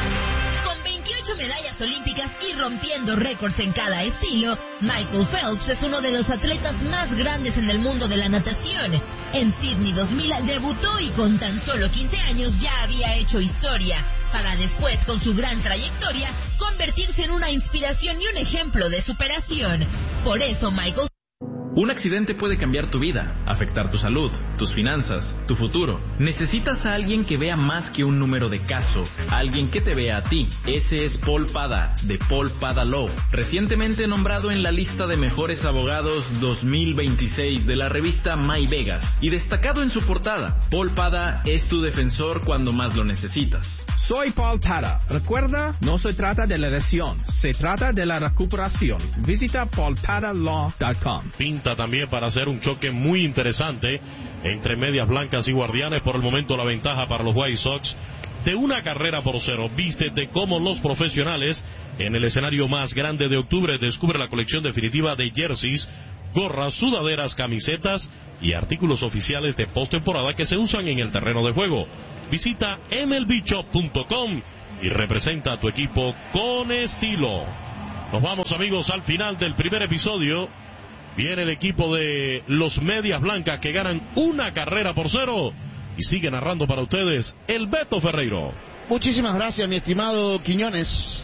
Medallas olímpicas y rompiendo récords en cada estilo, Michael Phelps es uno de los atletas más grandes en el mundo de la natación. En Sydney 2000 debutó y con tan solo 15 años ya había hecho historia, para después, con su gran trayectoria, convertirse en una inspiración y un ejemplo de superación. Por eso Michael... Un accidente puede cambiar tu vida, afectar tu salud, tus finanzas, tu futuro. Necesitas a alguien que vea más que un número de caso, alguien que te vea a ti. Ese es Paul Pada, de Paul Pada Law, recientemente nombrado en la lista de mejores abogados 2026 de la revista My Vegas y destacado en su portada. Paul Pada es tu defensor cuando más lo necesitas. Soy Paul Pada. Recuerda, no se trata de la lesión, se trata de la recuperación. Visita paulpadalaw.com. Pinta también para hacer un choque muy interesante entre Medias Blancas y Guardianes. Por el momento la ventaja para los White Sox de 1-0. Vístete como los profesionales en el escenario más grande de octubre. Descubre la colección definitiva de jerseys, gorras, sudaderas, camisetas y artículos oficiales de postemporada que se usan en el terreno de juego. Visita MLBshop.com y representa a tu equipo con estilo. Nos vamos, amigos, al final del primer episodio. Viene el equipo de los Medias Blancas que ganan 1-0 y sigue narrando para ustedes el Beto Ferreiro. Muchísimas gracias, mi estimado Quiñones.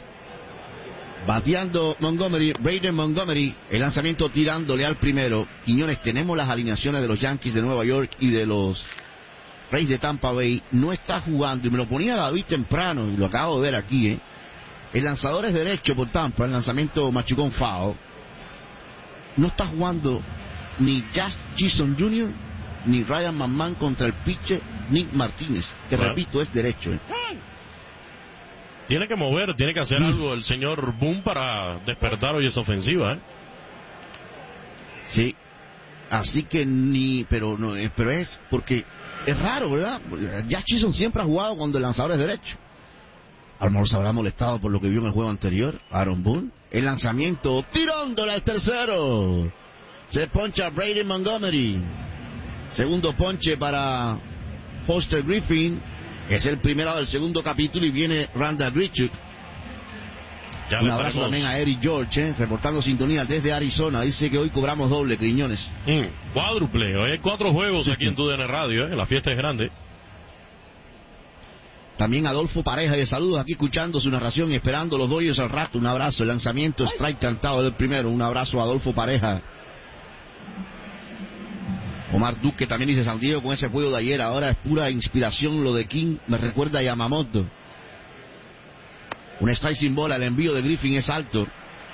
Bateando Montgomery, Braden Montgomery, el lanzamiento tirándole al primero. Quiñones, tenemos las alineaciones de los Yankees de Nueva York y de los Rays de Tampa Bay. No está jugando, y me lo ponía David temprano, y lo acabo de ver aquí, El lanzador es derecho por Tampa, el lanzamiento machucón foul. No está jugando ni Jazz Chisholm Jr. ni Ryan McMahon contra el pitcher Nick Martínez, que repito, es derecho. Tiene que mover, tiene que hacer algo el señor Boone para despertar hoy esa ofensiva. Sí, así que pero es porque es raro, ¿verdad? Jazz Chisholm siempre ha jugado cuando el lanzador es derecho. A lo mejor se habrá molestado por lo que vio en el juego anterior, Aaron Boone. El lanzamiento, tirándole al tercero. Se poncha Braden Montgomery. Segundo ponche para Foster Griffin. Es el primero del segundo capítulo y viene Randall Grichuk. Un abrazo también a Eric George, reportando sintonía desde Arizona. Dice que hoy cobramos doble, Quiñones. Cuádruple. Hoy hay 4 juegos aquí en TUDN Radio. La fiesta es grande. También Adolfo Pareja de saludos aquí escuchando su narración y esperando los Dodgers al rato. Un abrazo, el lanzamiento strike cantado del primero. Un abrazo a Adolfo Pareja. Omar Duque también dice: San Diego con ese juego de ayer ahora es pura inspiración lo de King, me recuerda a Yamamoto. Un strike sin bola, el envío de Griffin es alto.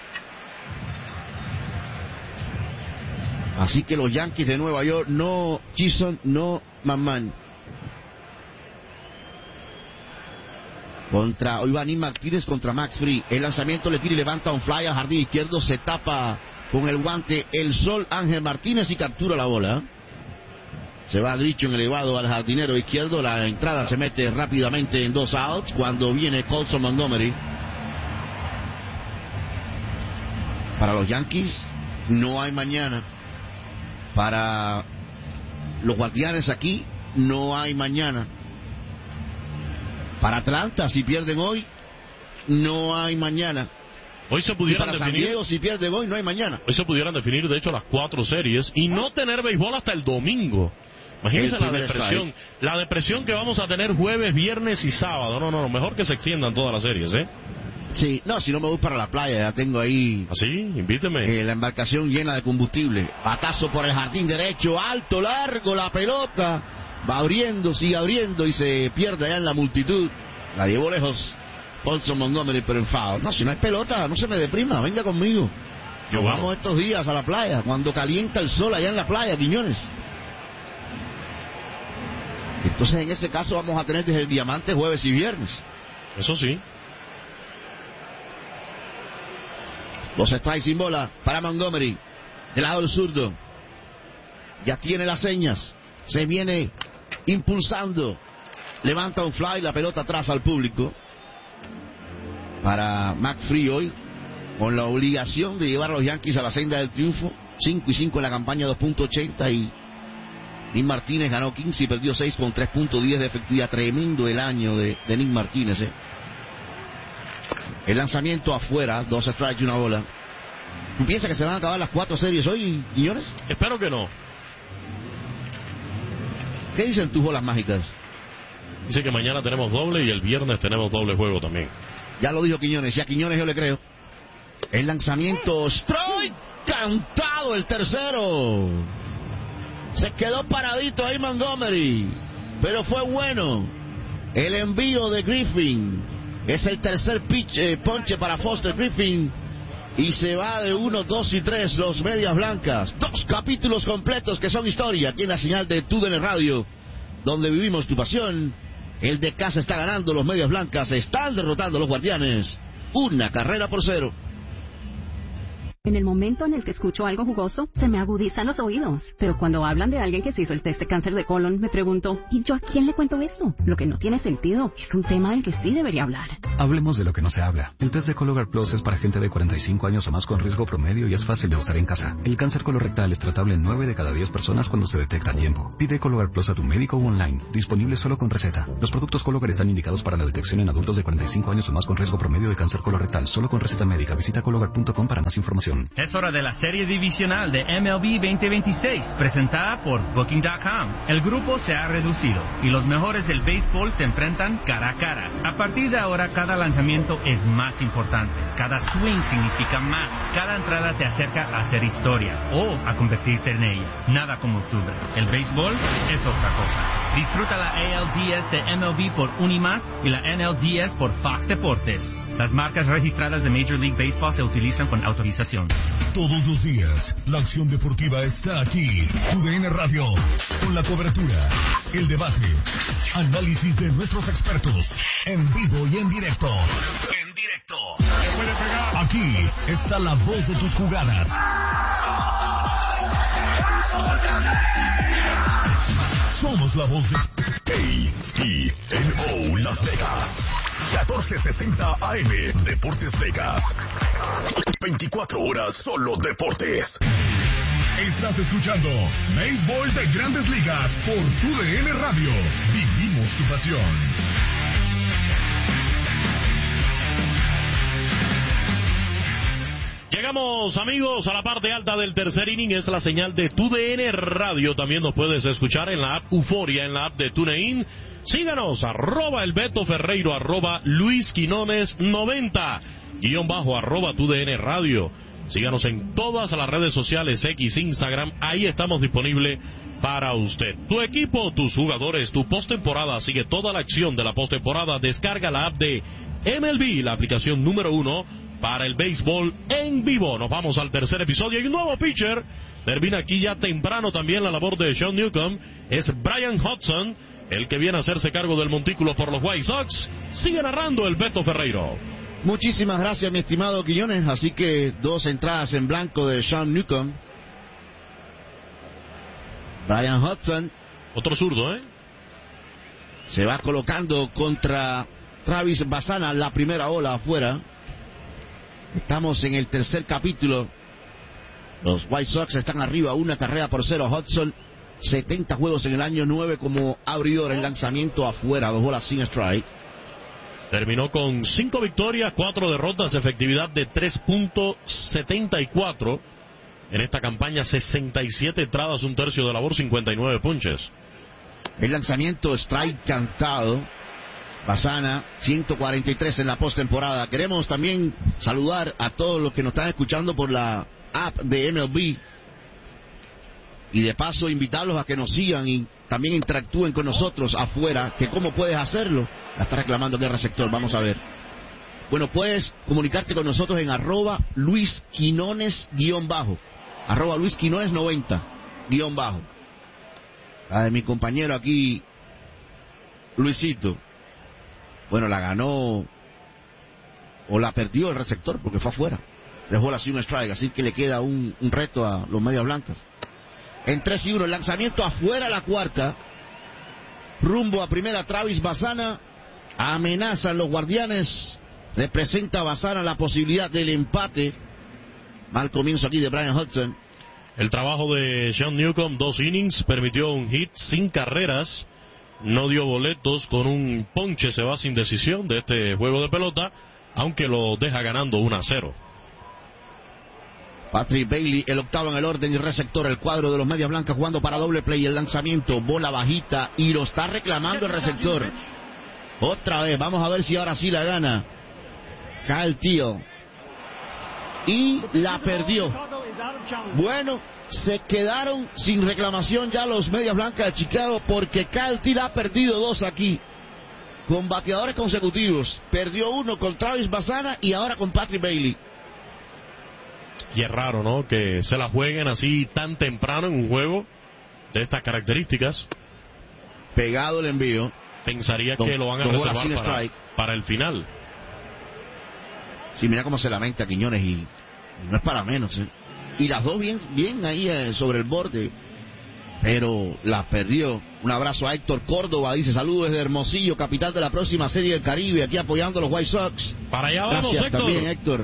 Así que los Yankees de Nueva York, no Chisholm, no McMahon. Hoy va Nick Martínez contra Max Fried. El lanzamiento le tira y levanta un fly al jardín izquierdo. Se tapa con el guante el sol Ángel Martínez y captura la bola. Se va Grichuk elevado al jardinero izquierdo. La entrada se mete rápidamente en 2 outs cuando viene Colson Montgomery. Para los Yankees no hay mañana. Para los Guardianes aquí no hay mañana. Para Atlanta, si pierden hoy, no hay mañana. Hoy se pudieran para definir. San Diego, si pierden hoy, no hay mañana. Hoy se pudieran definir, de hecho, las 4 series y no tener béisbol hasta el domingo. Imagínense la depresión que vamos a tener jueves, viernes y sábado. No, mejor que se extiendan todas las series, Sí, no, si no me voy para la playa, ya tengo ahí... ¿Así? Invíteme. La embarcación llena de combustible. Batazo por el jardín derecho, alto, largo, la pelota. Va abriendo, sigue abriendo y se pierde allá en la multitud. La llevó lejos Paulson Montgomery, pero en foul. No, si no hay pelota, no se me deprima, venga conmigo. Nos vamos estos días a la playa, cuando calienta el sol allá en la playa, Quiñones. Entonces, en ese caso, vamos a tener desde el diamante jueves y viernes. Eso sí. 2 strikes sin bola para Montgomery. Del lado del zurdo. Ya tiene las señas. Se viene impulsando. Levanta un fly, la pelota atrás al público. Para McFree hoy, con la obligación de llevar a los Yankees a la senda del triunfo. 5-5 en la campaña, 2.80, y Nick Martínez ganó 15 y perdió 6 con 3.10 de efectividad. Tremendo el año de Nick Martínez, El lanzamiento afuera, 2 strikes y 1 bola. ¿Tú piensas que se van a acabar las 4 series hoy, Quiñones? Espero que no. ¿Qué dicen tus bolas mágicas? Dice que mañana tenemos doble y el viernes tenemos doble juego también. Ya lo dijo Quiñones, y a Quiñones yo le creo. El lanzamiento, strike, cantado el tercero. Se quedó paradito ahí Montgomery, pero fue bueno. El envío de Griffin es el tercer ponche para Foster Griffin, y se va de 1, 2 y 3 los Medias Blancas. 2 capítulos completos que son historia aquí en la señal de TUDN Radio, donde vivimos tu pasión. El de casa está ganando, los Medias Blancas están derrotando a los Guardianes 1-0. En el momento en el que escucho algo jugoso, se me agudizan los oídos. Pero cuando hablan de alguien que se hizo el test de cáncer de colon, me pregunto, ¿y yo a quién le cuento esto? Lo que no tiene sentido. Es un tema del que sí debería hablar. Hablemos de lo que no se habla. El test de Cologuard Plus es para gente de 45 años o más con riesgo promedio y es fácil de usar en casa. El cáncer colorectal es tratable en 9 de cada 10 personas cuando se detecta a tiempo. Pide Cologuard Plus a tu médico o online. Disponible solo con receta. Los productos Cologuard están indicados para la detección en adultos de 45 años o más con riesgo promedio de cáncer colorectal. Solo con receta médica. Visita Cologuard.com para más información. Es hora de la serie divisional de MLB 2026, presentada por Booking.com. El grupo se ha reducido y los mejores del béisbol se enfrentan cara a cara. A partir de ahora, cada lanzamiento es más importante. Cada swing significa más. Cada entrada te acerca a hacer historia o a convertirte en ella. Nada como octubre. El béisbol es otra cosa. Disfruta la ALDS de MLB por Unimas y la NLDS por Fox Deportes. Las marcas registradas de Major League Baseball se utilizan con autorización. Todos los días, la acción deportiva está aquí. TUDN Radio, con la cobertura, el debate, análisis de nuestros expertos, en vivo y en directo. Aquí está la voz de tus jugadas. Somos la voz de KENO Las Vegas. 1460 AM, Deportes Vegas. 24 horas solo deportes. Estás escuchando Béisbol de Grandes Ligas por TUDN Radio. Vivimos tu pasión. Llegamos, amigos, a la parte alta del tercer inning. Es la señal de TUDN Radio. También nos puedes escuchar en la app Euforia, en la app de TuneIn. Síganos, @el Beto Ferreiro, @Luis Quinones 90, _ TUDN Radio. Síganos en todas las redes sociales, X, Instagram. Ahí estamos disponibles para usted. Tu equipo, tus jugadores, tu postemporada. Sigue toda la acción de la postemporada. Descarga la app de MLB, la aplicación número 1 para el béisbol en vivo. Nos vamos al tercer episodio. Hay un nuevo pitcher. Termina aquí ya temprano también la labor de Sean Newcomb. Es Brian Hudson, el que viene a hacerse cargo del montículo por los White Sox. Sigue narrando el Beto Ferreiro. Muchísimas gracias, mi estimado Quiñones. Así que 2 entradas en blanco de Sean Newcomb. Brian Hudson, otro zurdo, se va colocando contra Travis Bassana, la primera ola afuera. Estamos en el tercer capítulo. Los White Sox están arriba 1-0. Hudson, 70 juegos en el año, 9 como abridor. El lanzamiento afuera, 2 bolas sin strike. Terminó con 5 victorias, 4 derrotas, efectividad de 3.74. En esta campaña, 67 entradas, 1/3 de labor, 59 punches. El lanzamiento strike cantado. Bassana, 143 en la postemporada. Queremos también saludar a todos los que nos están escuchando por la app de MLB. Y de paso invitarlos a que nos sigan y también interactúen con nosotros afuera, que cómo puedes hacerlo. La está reclamando Guerra Sector, vamos a ver. Bueno, puedes comunicarte con nosotros en @LuisQuinones_, @LuisQuinones90_. La de mi compañero aquí, Luisito. Bueno, la ganó o la perdió el receptor porque fue afuera. Dejó la swing strike, así que le queda un reto a los Medias Blancas. En 3-1, el lanzamiento afuera, la cuarta. Rumbo a primera, Travis Bassana. Amenazan los Guardianes. Representa Bassana la posibilidad del empate. Mal comienzo aquí de Brian Hudson. El trabajo de Sean Newcomb, 2 innings, permitió un hit sin carreras. No dio boletos, con un ponche se va sin decisión de este juego de pelota, aunque lo deja ganando 1-0. Patrick Bailey, el octavo en el orden y receptor, el cuadro de los Medias Blancas jugando para doble play, el lanzamiento, bola bajita y lo está reclamando el receptor. Otra vez, vamos a ver si ahora sí la gana Kyle Teel. Y la perdió. Bueno, se quedaron sin reclamación ya los Medias Blancas de Chicago porque Kyle Teel ha perdido 2 aquí. Con bateadores consecutivos. Perdió 1 con Travis Bassana y ahora con Patrick Bailey. Y es raro, ¿no?, que se la jueguen así tan temprano en un juego de estas características. Pegado el envío. Pensaría que lo van a reservar para el final. Sí, mira cómo se lamenta Quiñones y no es para menos, ¿eh? Y las dos bien ahí sobre el borde, pero la perdió. Un abrazo a Héctor Córdoba, dice saludos desde Hermosillo, capital de la próxima Serie del Caribe, aquí apoyando a los White Sox. Para allá vamos, gracias, Héctor. También, Héctor.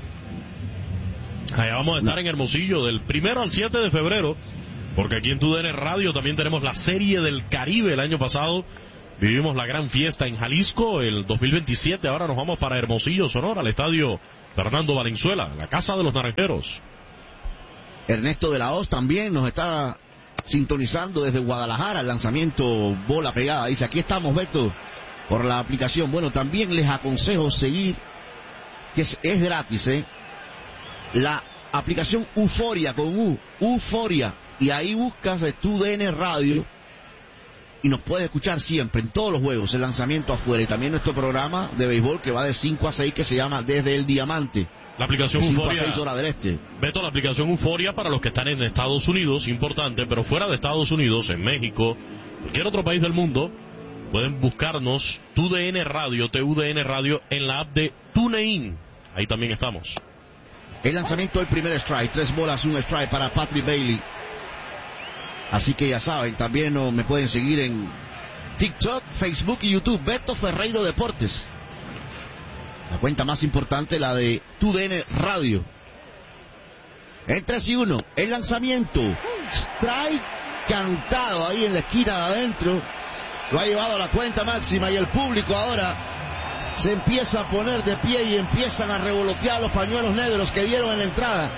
Allá vamos a estar en Hermosillo del 1 al 7 de febrero, porque aquí en TUDN Radio también tenemos la Serie del Caribe. El año pasado vivimos la gran fiesta en Jalisco, el 2027 ahora nos vamos para Hermosillo, Sonora, al estadio Fernando Valenzuela, la casa de los Naranjeros. Ernesto de la Hoz también nos está sintonizando desde Guadalajara, el lanzamiento bola pegada, dice aquí estamos, Beto, por la aplicación. Bueno, también les aconsejo seguir, que es gratis, la aplicación Euforia con U, Euforia, y ahí buscas TUDN Radio y nos puedes escuchar siempre en todos los juegos, el lanzamiento afuera, y también nuestro programa de béisbol que va de 5 a 6 que se llama Desde el Diamante. La aplicación de 5 Euforia, a 6 horas del este. Beto, la aplicación Euforia para los que están en Estados Unidos, importante, pero fuera de Estados Unidos, en México, cualquier otro país del mundo, pueden buscarnos TUDN Radio, TUDN Radio, en la app de TuneIn. Ahí también estamos. El lanzamiento del primer strike, 3 bolas, 1 strike para Patrick Bailey. Así que ya saben, también me pueden seguir en TikTok, Facebook y YouTube, Beto Ferreiro Deportes. La cuenta más importante, la de TUDN Radio. En 3-1, el lanzamiento, strike cantado ahí en la esquina de adentro. Lo ha llevado a la cuenta máxima y el público ahora se empieza a poner de pie y empiezan a revolotear los pañuelos negros que dieron en la entrada.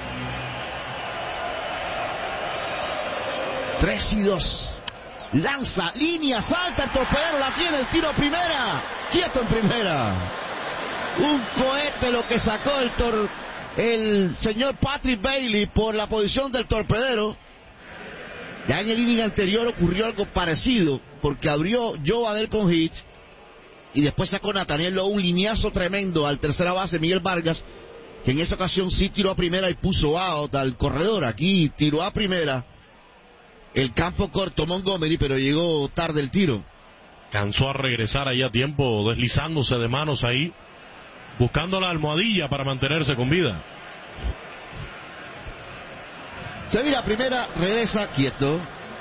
3-2. Lanza, línea, salta el torpedero, la tiene, el tiro a primera. Quieto en primera. Un cohete lo que sacó el señor Patrick Bailey por la posición del torpedero. Ya en el inning anterior ocurrió algo parecido, porque abrió Joe Adell con hit y después sacó Nathaniel Lowe un lineazo tremendo al tercera base Miguel Vargas, que en esa ocasión sí tiró a primera y puso out al corredor. Aquí tiró a primera el campo corto Montgomery, pero llegó tarde el tiro. Cansó a regresar ahí a tiempo, deslizándose de manos ahí, buscando la almohadilla para mantenerse con vida. Se vira primera, regresa quieto.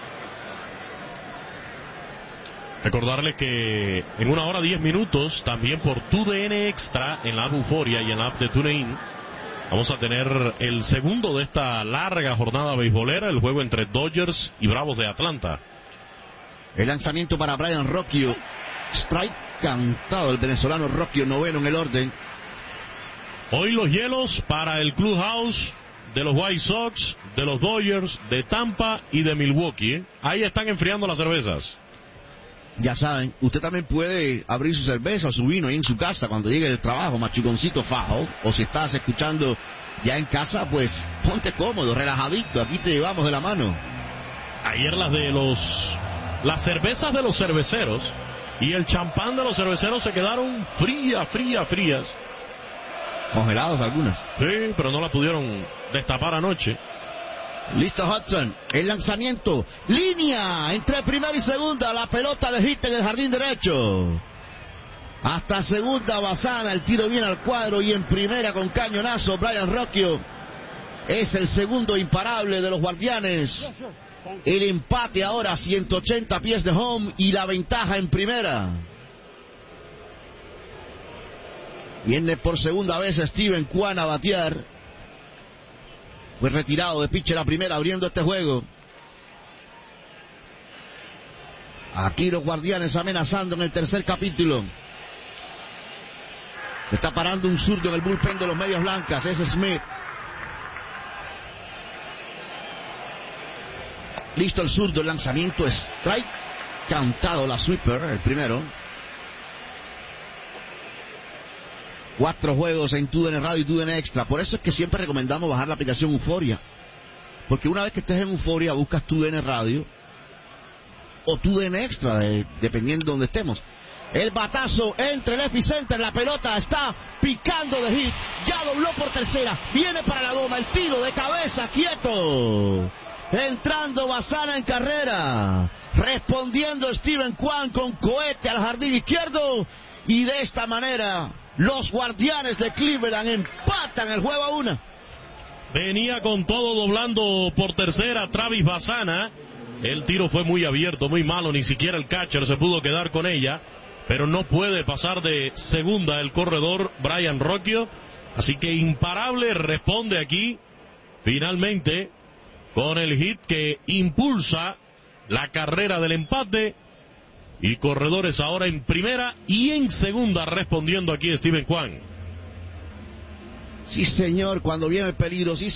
Recordarle que en 1 hora 10 minutos, también por TUDN Extra, en la app Euforia y en la app de TuneIn, vamos a tener el segundo de esta larga jornada beisbolera, el juego entre Dodgers y Bravos de Atlanta. El lanzamiento para Brian Rocchio, strike cantado, el venezolano Rocchio, noveno en el orden. Hoy los hielos para el clubhouse de los White Sox, de los Dodgers, de Tampa y de Milwaukee. Ahí están enfriando las cervezas. Ya saben, usted también puede abrir su cerveza o su vino ahí en su casa cuando llegue del trabajo, machuconcito fajo, o si estás escuchando ya en casa, pues ponte cómodo, relajadito, aquí te llevamos de la mano. Ayer las cervezas de los cerveceros y el champán de los cerveceros se quedaron frías. Congelados algunas. Sí, pero no la pudieron destapar anoche. Listo Hudson, el lanzamiento, línea entre primera y segunda, la pelota de hit en el jardín derecho. Hasta segunda Bazana, el tiro viene al cuadro y en primera con cañonazo Brian Rocchio. Es el segundo imparable de los Guardianes. El empate ahora a 180 pies de home y la ventaja en primera. Viene por segunda vez Steven Kwan a batear. Fue retirado de pitcher a primera abriendo este juego. Aquí los Guardianes amenazando en el tercer capítulo. Se está parando un zurdo en el bullpen de los Medias Blancas. Es Smith. Listo el zurdo, el lanzamiento, strike. Cantado la sweeper, el primero. 4 juegos en TUDN Radio y TUDN Extra. Por eso es que siempre recomendamos bajar la aplicación Euforia. Porque una vez que estés en Euforia, buscas TUDN Radio o TUDN Extra, dependiendo de donde estemos. El batazo entre el epicenter, la pelota está picando de hit. Ya dobló por tercera, viene para la goma, el tiro de cabeza, quieto. Entrando Bazana en carrera. Respondiendo Steven Kwan con cohete al jardín izquierdo. Y de esta manera los Guardianes de Cleveland empatan el juego a 1. Venía con todo doblando por tercera Travis Bazana. El tiro fue muy abierto, muy malo, ni siquiera el catcher se pudo quedar con ella. Pero no puede pasar de segunda el corredor Brian Rocchio. Así que imparable responde aquí finalmente con el hit que impulsa la carrera del empate. Y corredores ahora en primera y en segunda respondiendo aquí Steven Kwan. Sí, señor, cuando viene el peligro, sí,